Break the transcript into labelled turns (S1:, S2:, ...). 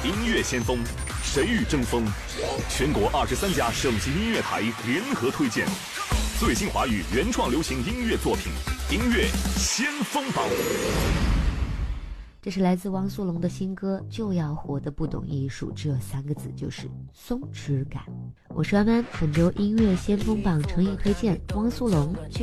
S1: 音乐先锋，谁与争锋？全国23家省级音乐台联合推荐最新华语原创流行音乐作品，音乐先锋榜。
S2: 这是来自汪苏泷的新歌《就要活得不懂艺术》，这3个字就是松弛感。我是安安，本周音乐先锋榜诚意推荐汪苏泷。